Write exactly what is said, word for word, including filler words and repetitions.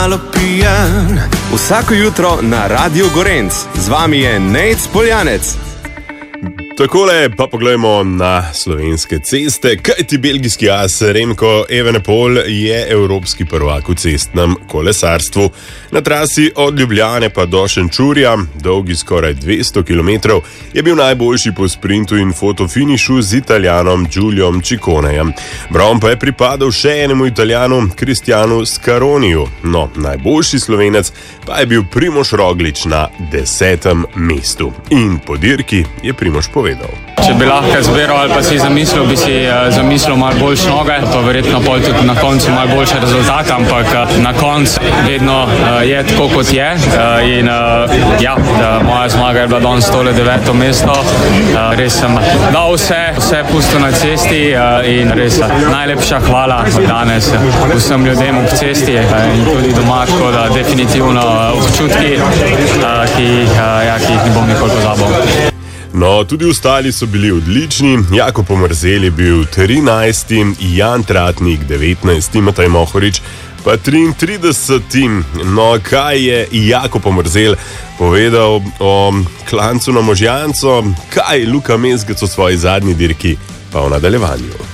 Malo pijan, vsako jutro na Radio Gorenc. Z vami je Nejc Poljanec. Takole pa poglejmo na slovenske ceste, kajti belgijski as Remco Evenepoel je evropski prvak v cestnem kolesarstvu. Na trasi od Ljubljane pa do Šenčurja, dolgi skoraj dvesto kilometrov, je bil najboljši po sprintu in fotofinišu z Italijanom Giuliom Cicconejem. Bron pa je pripadal še enemu Italijanu, Cristianu Scaroniju. No, najboljši Slovenec pa je bil Primož Roglič na desetem mestu. In po dirki je Primož povedal. Če bi lahko zbiral ali pa si zamislil, bi si uh, zamislil malo boljše noge, pa verjetno pol tudi na koncu malo boljše rezultate, ampak uh, na koncu vedno uh, je tako, kot je. Uh, in uh, ja, uh, moja zmaga je bila danes tole deveto mesto. Uh, res sem dal vse, vse pustil na cesti uh, in res uh, najlepša hvala danes uh, vsem ljudem ob cesti uh, in tudi doma, tako da definitivno uh, občutki, uh, ki, uh, ja, ki jih ne bom nikoli pozabil. No, tudi ostali so bili odlični. Jako Pomrzel je bil trinajsti, Jan Tratnik devetnajsti, Matej Mohorič pa triintrideseti. No, kaj je Jako Pomrzel povedal o klancu na Možjanco, kaj Luka Mezgec o svoji zadnji dirki, pa v nadaljevanju.